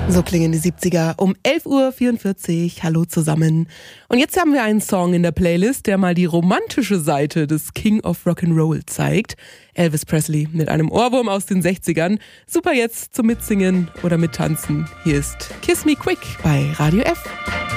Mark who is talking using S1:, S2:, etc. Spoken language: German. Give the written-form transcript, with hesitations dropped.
S1: So klingen die 70er um 11.44 Uhr. Hallo zusammen. Und jetzt haben wir einen Song in der Playlist, der mal die romantische Seite des King of Rock'n'Roll zeigt. Elvis Presley mit einem Ohrwurm aus den 60ern. Super jetzt zum Mitsingen oder Mittanzen. Hier ist Kiss Me Quick bei Radio F.